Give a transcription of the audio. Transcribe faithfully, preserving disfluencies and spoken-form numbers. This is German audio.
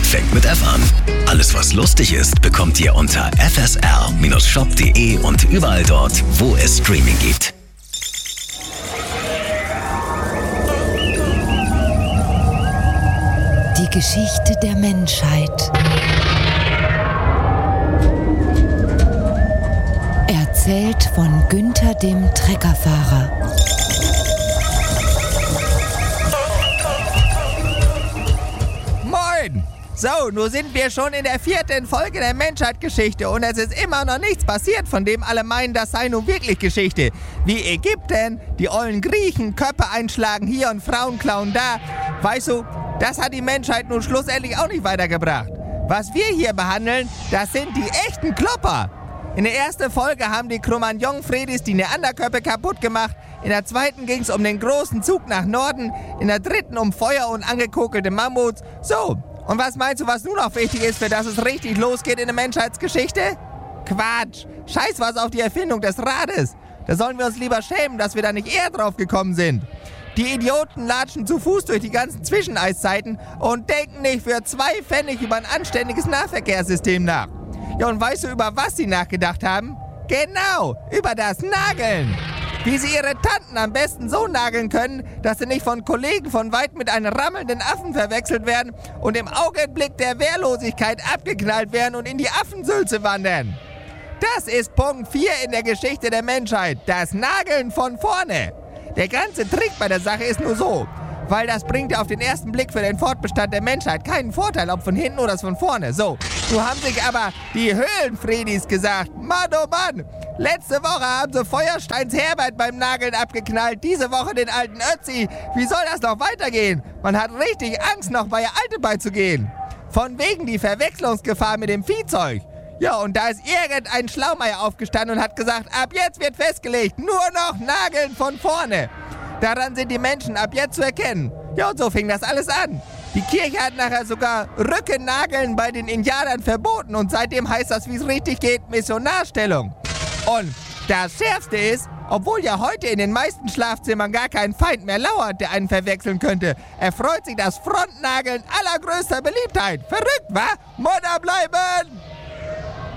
fängt mit F an. Alles, was lustig ist, bekommt ihr unter f s r Bindestrich shop punkt d e und überall dort, wo es Streaming gibt. Die Geschichte der Menschheit. Erzählt von Günther dem Treckerfahrer. Moin! So, nun sind wir schon in der vierten Folge der Menschheitsgeschichte und es ist immer noch nichts passiert, von dem alle meinen, das sei nun wirklich Geschichte. Wie Ägypten, die ollen Griechen, Köpfe einschlagen hier und Frauen klauen da. Weißt du, das hat die Menschheit nun schlussendlich auch nicht weitergebracht. Was wir hier behandeln, das sind die echten Klopper. In der ersten Folge haben die Cro-Magnon-Fredis die Neanderköpfe kaputt gemacht. In der zweiten ging es um den großen Zug nach Norden. In der dritten um Feuer und angekokelte Mammuts. So, und was meinst du, was nun noch wichtig ist, für das es richtig losgeht in der Menschheitsgeschichte? Quatsch! Scheiß was auf die Erfindung des Rades. Da sollen wir uns lieber schämen, dass wir da nicht eher drauf gekommen sind. Die Idioten latschen zu Fuß durch die ganzen Zwischeneiszeiten und denken nicht für zwei Pfennig über ein anständiges Nahverkehrssystem nach. Ja, und weißt du, über was sie nachgedacht haben? Genau, über das Nageln. Wie sie ihre Tanten am besten so nageln können, dass sie nicht von Kollegen von weit mit einem rammelnden Affen verwechselt werden und im Augenblick der Wehrlosigkeit abgeknallt werden und in die Affensülze wandern. Das ist Punkt vier in der Geschichte der Menschheit, das Nageln von vorne. Der ganze Trick bei der Sache ist nur so, weil das bringt ja auf den ersten Blick für den Fortbestand der Menschheit keinen Vorteil, ob von hinten oder von vorne. So, so haben sich aber die Höhlenfredis gesagt, Mann, oh Mann, letzte Woche haben sie Feuersteins Herbert beim Nageln abgeknallt, diese Woche den alten Ötzi. Wie soll das noch weitergehen? Man hat richtig Angst, noch bei ihr Alte beizugehen. Von wegen die Verwechslungsgefahr mit dem Viehzeug. Ja, und da ist irgendein Schlaumeier aufgestanden und hat gesagt, ab jetzt wird festgelegt, nur noch Nageln von vorne. Daran sind die Menschen ab jetzt zu erkennen. Ja, und so fing das alles an. Die Kirche hat nachher sogar Rückennageln bei den Indianern verboten und seitdem heißt das, wie es richtig geht, Missionarstellung. Und das Schärfste ist, obwohl ja heute in den meisten Schlafzimmern gar kein Feind mehr lauert, der einen verwechseln könnte, erfreut sich das Frontnageln allergrößter Beliebtheit. Verrückt, wa? Mutter bleiben!